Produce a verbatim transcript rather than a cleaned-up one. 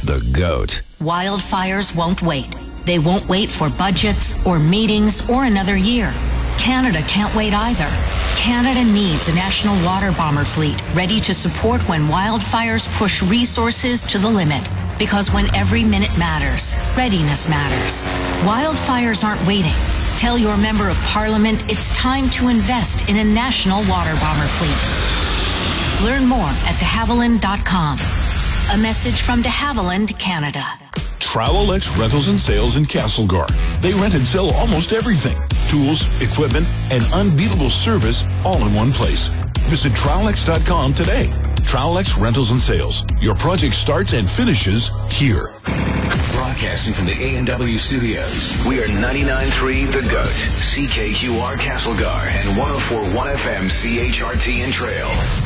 the GOAT. Wildfires won't wait. They won't wait for budgets or meetings or another year. Canada can't wait either. Canada needs a national water bomber fleet ready to support when wildfires push resources to the limit. Because when every minute matters, readiness matters. Wildfires aren't waiting. Tell your member of parliament it's time to invest in a national water bomber fleet. Learn more at de havilland dot com. A message from de Havilland, Canada. Trowel-X Rentals and Sales in Castlegar. They rent and sell almost everything. Tools, equipment, and unbeatable service all in one place. Visit Trowel X dot com today. Trowel-X Rentals and Sales. Your project starts and finishes here. Broadcasting from the A and W studios, we are ninety-nine point three The GOAT, C K Q R Castlegar, and one oh four point one F M C H R T and Trail.